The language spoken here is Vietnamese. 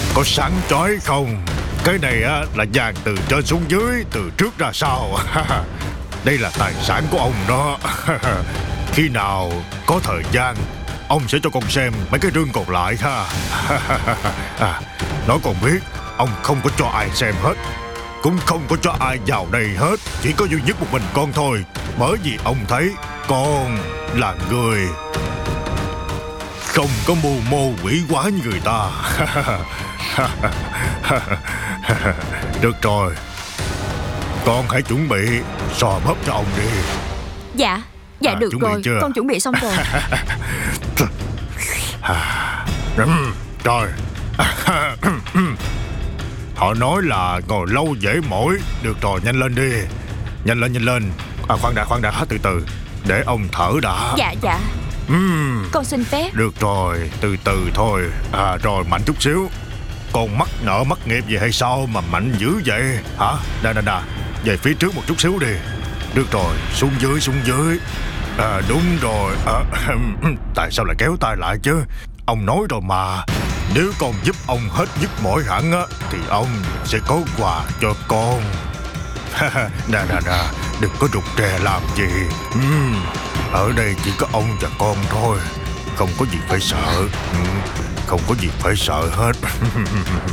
Có sáng chói không? Cái này á là vàng từ trên xuống dưới, từ trước ra sau. Đây là tài sản của ông đó. Khi nào có thời gian, ông sẽ cho con xem mấy cái rương còn lại ha. Nói con biết, ông không có cho ai xem hết, cũng không có cho ai vào đây hết. Chỉ có duy nhất một mình con thôi. Bởi vì ông thấy con là người không có mưu mô quỷ quái như người ta. Được rồi, con hãy chuẩn bị sò bắp cho ông đi. Dạ, dạ được rồi, con chuẩn bị xong rồi. Trời. Họ nói là ngồi lâu dễ mỏi. Được rồi, nhanh lên đi. Nhanh lên, nhanh lên. Khoan đã, từ từ, để ông thở đã. Dạ. Con xin phép. Được rồi, từ từ thôi. Rồi, mạnh chút xíu. Con mắc nợ mắc nghiệp gì hay sao mà mạnh dữ vậy hả? Nè, về phía trước một chút xíu đi. Được rồi, xuống dưới. Đúng rồi. Tại sao lại kéo tay lại chứ? Ông nói rồi mà, nếu con giúp ông hết nhức mỏi hẳn á, thì ông sẽ có quà cho con. Nè, đừng có rụt rè làm gì. Ở đây chỉ có ông và con thôi, không có gì phải sợ. Không có gì phải sợ hết.